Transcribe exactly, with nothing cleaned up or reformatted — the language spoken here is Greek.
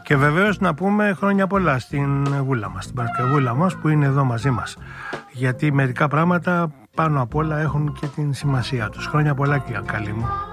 Και βεβαίως να πούμε χρόνια πολλά στην Γούλα μας, στην Παρασκευούλα μας που είναι εδώ μαζί μας. Γιατί μερικά πράγματα πάνω απ' όλα έχουν και την σημασία τους. Χρόνια πολλά, κυρία Καλή μου.